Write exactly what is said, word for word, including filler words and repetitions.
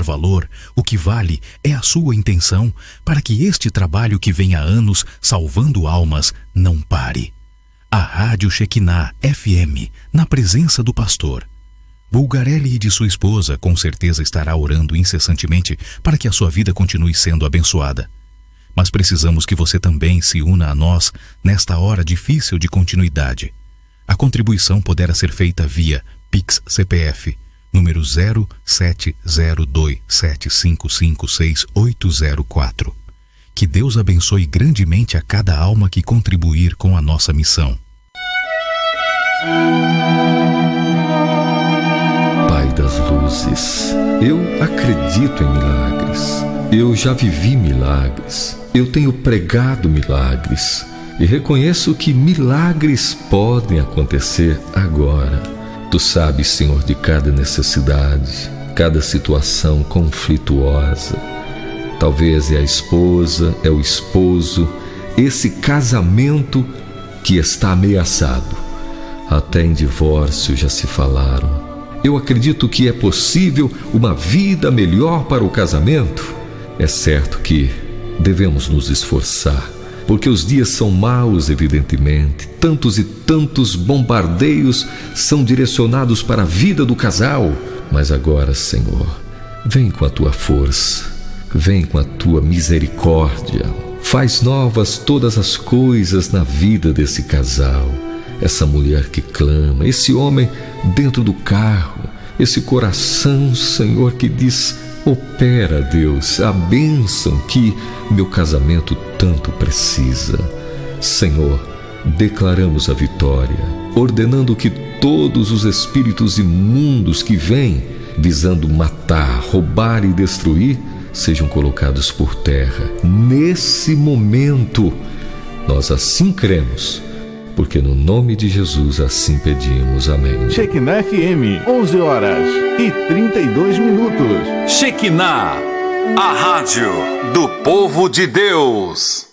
valor, o que vale é a sua intenção para que este trabalho que vem há anos salvando almas não pare. A Rádio Shekinah F M, na presença do pastor Bulgarelli e de sua esposa, com certeza estará orando incessantemente para que a sua vida continue sendo abençoada. Mas precisamos que você também se una a nós nesta hora difícil de continuidade. A contribuição poderá ser feita via Pix C P F, número zero sete zero dois sete cinco cinco seis oito zero quatro. Que Deus abençoe grandemente a cada alma que contribuir com a nossa missão. Pai das luzes, eu acredito em milagres. Eu já vivi milagres. Eu tenho pregado milagres. E reconheço que milagres podem acontecer agora. Tu sabes, Senhor, de cada necessidade, cada situação conflituosa. Talvez é a esposa, é o esposo, esse casamento que está ameaçado. Até em divórcio já se falaram. Eu acredito que é possível uma vida melhor para o casamento. É certo que devemos nos esforçar, porque os dias são maus, evidentemente. Tantos e tantos bombardeios são direcionados para a vida do casal. Mas agora, Senhor, vem com a tua força, vem com a tua misericórdia. Faz novas todas as coisas na vida desse casal. Essa mulher que clama, esse homem dentro do carro, esse coração, Senhor, que diz: opera, Deus, a bênção que meu casamento tanto precisa. Senhor, declaramos a vitória, ordenando que todos os espíritos imundos que vêm visando matar, roubar e destruir sejam colocados por terra. Nesse momento, nós assim cremos, porque no nome de Jesus assim pedimos. Amém. Shekinah F M, onze horas e trinta e dois minutos. Shekinah, a rádio do povo de Deus.